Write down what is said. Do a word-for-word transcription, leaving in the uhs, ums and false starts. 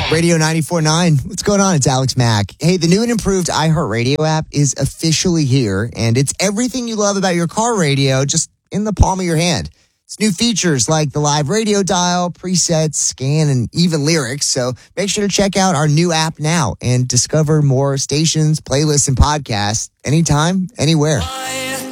Radio ninety-four point nine. What's going on? It's Alex Mack. Hey, the new and improved iHeartRadio app is officially here, and it's everything you love about your car radio just in the palm of your hand. It's new features like the live radio dial, presets, scan, and even lyrics. So make sure to check out our new app now and discover more stations, playlists, and podcasts anytime, anywhere.